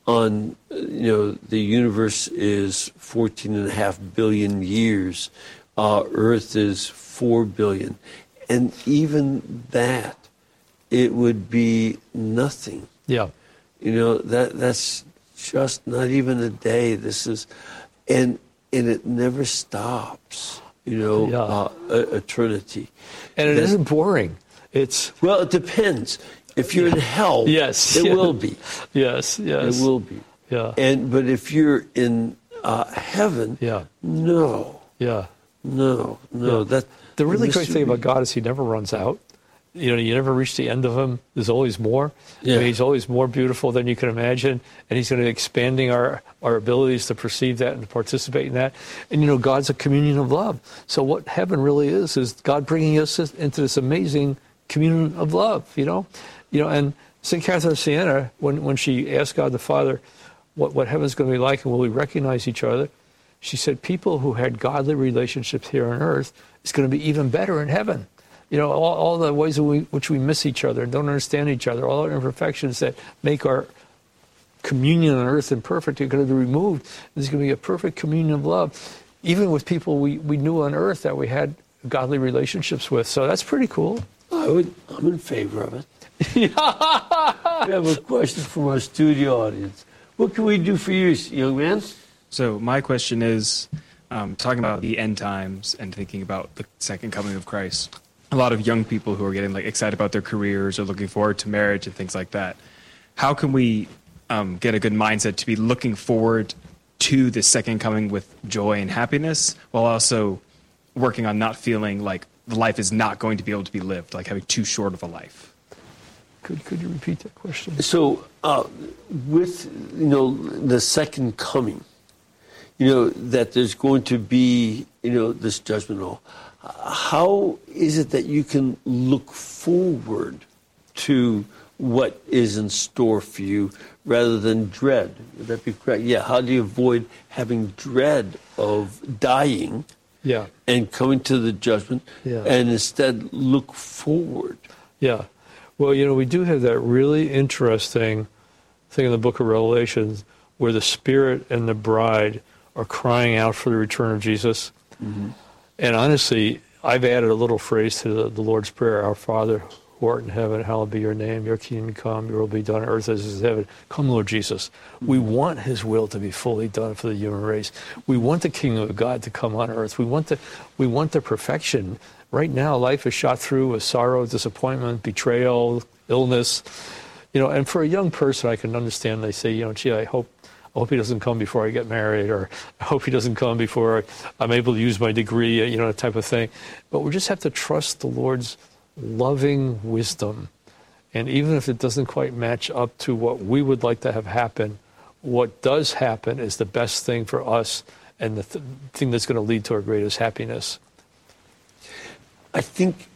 on, the universe is 14.5 billion years. Earth is 4 billion. And even that, it would be nothing. Yeah. That's just not even a day. This is, and it never stops, eternity. And it isn't boring. Well, it depends. If you're in hell, yes, it will be. Yes. It will be. Yeah. But if you're in heaven, no. Yeah. No. Yeah. The really great thing about God is he never runs out. You never reach the end of him. There's always more. Yeah. He's always more beautiful than you can imagine. And he's going to be expanding our abilities to perceive that and to participate in that. And, God's a communion of love. So what heaven really is God bringing us into this amazing communion of love, and St. Catherine of Siena, when she asked God the Father what heaven's going to be like and will we recognize each other, she said people who had godly relationships here on earth is going to be even better in heaven. All the ways in which we miss each other and don't understand each other, all our imperfections that make our communion on earth imperfect are going to be removed. There's going to be a perfect communion of love, even with people we knew on earth that we had godly relationships with. So that's pretty cool. I'm in favor of it. We have a question from our studio audience. What can we do for you, young man? So my question is, talking about the end times and thinking about the second coming of Christ. A lot of young people who are getting excited about their careers or looking forward to marriage and things like that. How can we get a good mindset to be looking forward to the second coming with joy and happiness, while also working on not feeling like the life is not going to be able to be lived, like having too short of a life? Could you repeat that question? So with the second coming, that there's going to be this judgment hall. How is it that you can look forward to what is in store for you rather than dread? Would that be correct? Yeah. How do you avoid having dread of dying? Yeah. And coming to the judgment, and instead look forward? Yeah. Well, we do have that really interesting thing in the book of Revelations where the Spirit and the bride are crying out for the return of Jesus. Mm-hmm. And honestly, I've added a little phrase to the Lord's Prayer, Our Father, who art in heaven, hallowed be your name, your kingdom come, your will be done on earth as it is in heaven. Come, Lord Jesus. We want his will to be fully done for the human race. We want the kingdom of God to come on earth. We want the perfection. Right now, life is shot through with sorrow, disappointment, betrayal, illness. And for a young person, I can understand they say, gee, I hope he doesn't come before I get married, or I hope he doesn't come before I'm able to use my degree, type of thing. But we just have to trust the Lord's loving wisdom. And even if it doesn't quite match up to what we would like to have happen, what does happen is the best thing for us and the thing that's going to lead to our greatest happiness. I think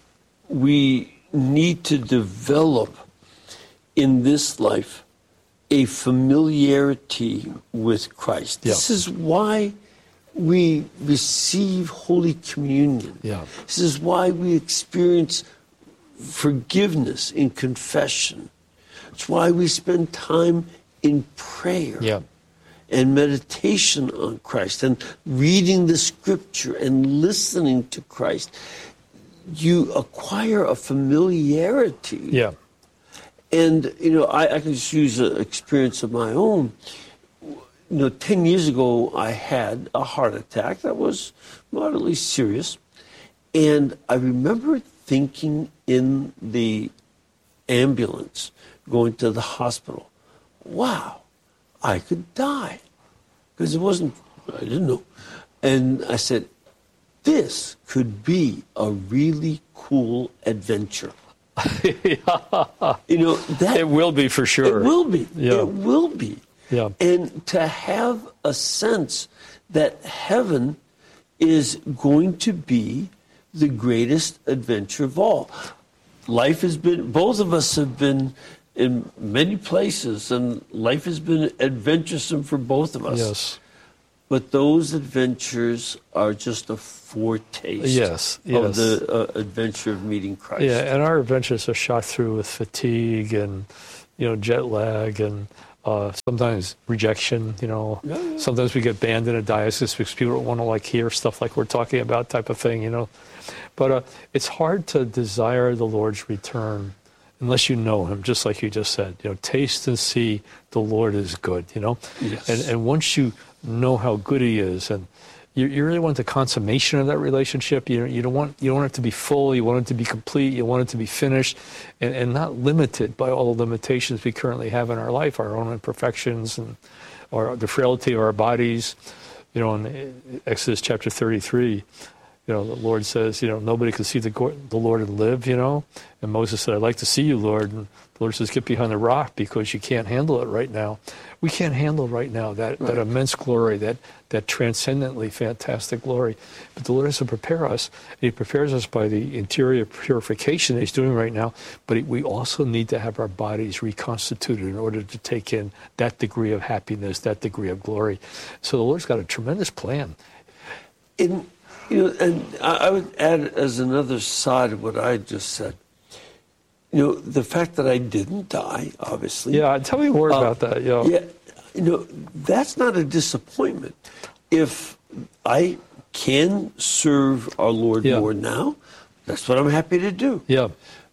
we need to develop in this life a familiarity with Christ. Yeah. This is why we receive Holy Communion. Yeah. This is why we experience forgiveness in confession. It's why we spend time in prayer and meditation on Christ and reading the Scripture and listening to Christ. You acquire a familiarity. Yeah. And, I can just use an experience of my own. 10 years ago, I had a heart attack that was moderately serious. And I remember thinking in the ambulance going to the hospital, wow, I could die. Because I didn't know. And I said, this could be a really cool adventure. It will be for sure. It will be. Yeah. It will be. Yeah. And to have a sense that heaven is going to be the greatest adventure of all. Life has been, both of us have been in many places, and life has been adventuresome for both of us. Yes. But those adventures are just a foretaste of the adventure of meeting Christ. Yeah, and our adventures are shot through with fatigue and, jet lag and sometimes rejection, Yeah. Sometimes we get banned in a diocese because people don't want to hear stuff like we're talking about type of thing, But it's hard to desire the Lord's return unless you know him, just like you just said. Taste and see the Lord is good, Yes. And once you know how good he is, and you really want the consummation of that relationship. You don't want it to be full. You want it to be complete. You want it to be finished, and not limited by all the limitations we currently have in our life, our own imperfections, or the frailty of our bodies. In Exodus chapter 33, the Lord says, nobody can see the Lord and live. And Moses said, "I'd like to see you, Lord." And the Lord says, "Get behind the rock because you can't handle it right now." We can't handle right now that immense glory, that transcendently fantastic glory. But the Lord has to prepare us. And he prepares us by the interior purification that he's doing right now. But we also need to have our bodies reconstituted in order to take in that degree of happiness, that degree of glory. So the Lord's got a tremendous plan. And I would add as another side of what I just said, the fact that I didn't die, obviously. Yeah, tell me more about that. Yeah, that's not a disappointment. If I can serve our Lord more now, that's what I'm happy to do. Yeah.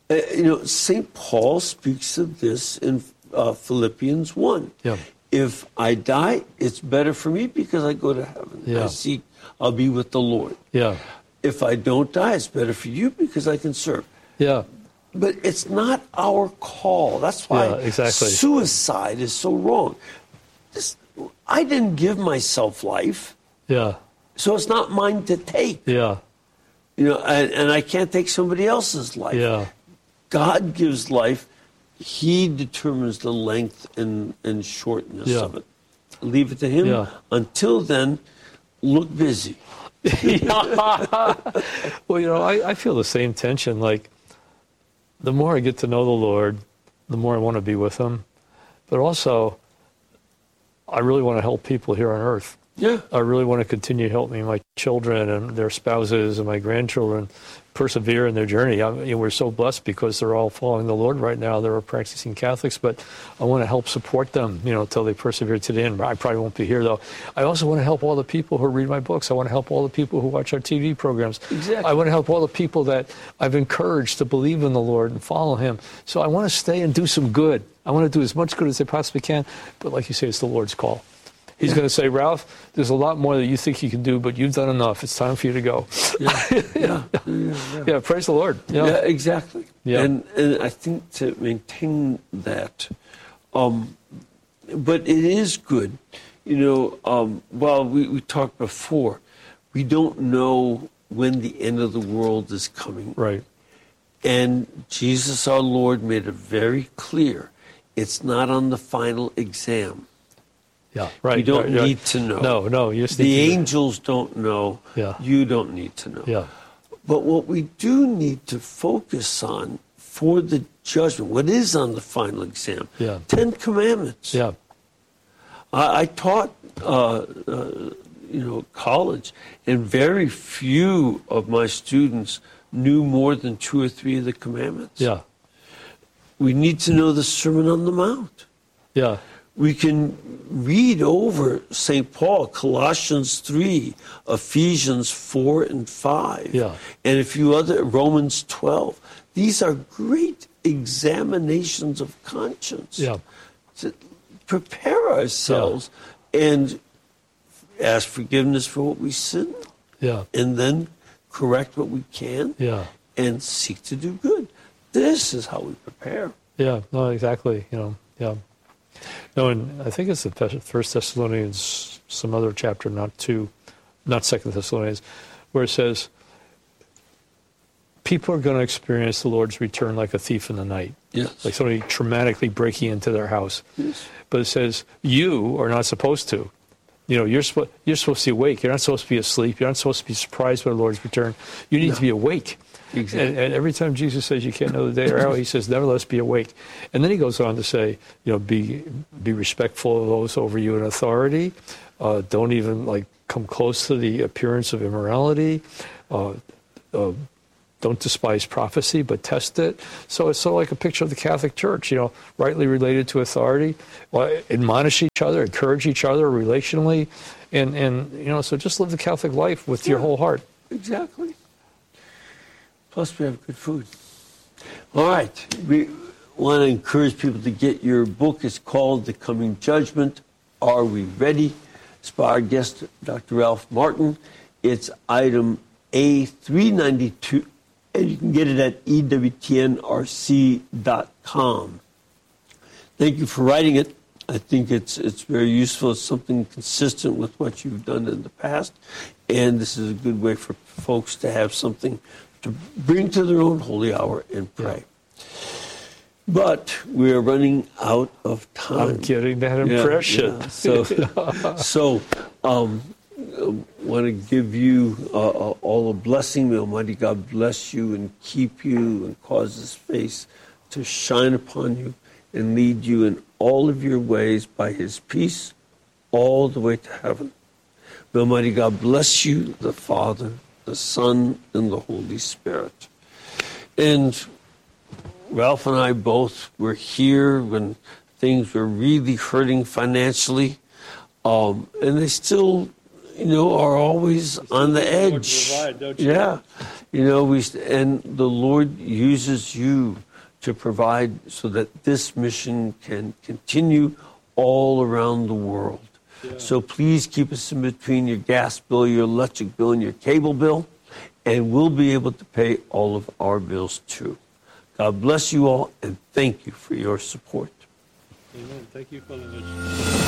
St. Paul speaks of this in Philippians 1. Yeah. If I die, it's better for me because I go to heaven. Yeah. I'll be with the Lord. Yeah. If I don't die, it's better for you because I can serve. Yeah. But it's not our call. That's why exactly. Suicide is so wrong. I didn't give myself life, Yeah. so it's not mine to take. Yeah. And I can't take somebody else's life. Yeah. God gives life. He determines the length and shortness of it. Leave it to him. Yeah. Until then, look busy. Well, I feel the same tension. The more I get to know the Lord, the more I want to be with him. But also, I really want to help people here on earth. Yeah. I really want to continue helping my children and their spouses and my grandchildren persevere in their journey. We're so blessed because they're all following the Lord right now. They're practicing Catholics, but I want to help support them, until they persevere to the end. I probably won't be here, though. I also want to help all the people who read my books. I want to help all the people who watch our TV programs. Exactly. I want to help all the people that I've encouraged to believe in the Lord and follow him. So I want to stay and do some good. I want to do as much good as I possibly can. But like you say, it's the Lord's call. He's going to say, "Ralph, there's a lot more that you think you can do, but you've done enough. It's time for you to go." Yeah, praise the Lord. Yeah, exactly. Yeah. And I think to maintain that, but it is good. While we talked before, we don't know when the end of the world is coming. Right. And Jesus our Lord made it very clear. It's not on the final exam. Yeah, right. You don't need to know. No, you just the need to angels don't know. Yeah. You don't need to know. Yeah. But what we do need to focus on for the judgment, what is on the final exam? Yeah. 10 Commandments. Yeah. I taught, college, and very few of my students knew more than 2 or 3 of the commandments. Yeah. We need to know the Sermon on the Mount. Yeah. We can read over St. Paul, Colossians 3, Ephesians 4 and 5, Yeah. and a few other, Romans 12. These are great examinations of conscience. Yeah. To prepare ourselves and ask forgiveness for what we sin, Yeah. and then correct what we can, Yeah. and seek to do good. This is how we prepare. Yeah. No, exactly. Yeah. No, and I think it's the First Thessalonians, some other chapter, not Second Thessalonians, where it says, people are going to experience the Lord's return like a thief in the night. Yes. Like somebody traumatically breaking into their house. Yes. But it says, you are not supposed to. You're supposed to be awake. You're not supposed to be asleep. You're not supposed to be surprised by the Lord's return. You need to be awake. Exactly. And every time Jesus says you can't know the day or hour, he says, nevertheless, be awake. And then he goes on to say, be respectful of those over you in authority. Don't even come close to the appearance of immorality. don't despise prophecy, but test it. So it's sort of like a picture of the Catholic Church, rightly related to authority. Well, admonish each other, encourage each other relationally, and so just live the Catholic life with your whole heart. Exactly. Plus, we have good food. All right. We want to encourage people to get your book. It's called The Coming Judgment. Are We Ready? It's by our guest, Dr. Ralph Martin. It's item A392, and you can get it at EWTNRC.com. Thank you for writing it. I think it's very useful. It's something consistent with what you've done in the past, and this is a good way for folks to have something to bring to their own holy hour and pray. Yeah. But we are running out of time. I'm getting that impression. Yeah. So want to give you all a blessing. May Almighty God bless you and keep you and cause His face to shine upon you and lead you in all of your ways by His peace all the way to heaven. May Almighty God bless you, the Father, the Son, and the Holy Spirit. And Ralph and I both were here when things were really hurting financially, and they still, are always on the edge. Provide, don't you? Yeah, and the Lord uses you to provide so that this mission can continue all around the world. Yeah. So please keep us in between your gas bill, your electric bill, and your cable bill, and we'll be able to pay all of our bills too. God bless you all, and thank you for your support. Amen. Thank you, Father.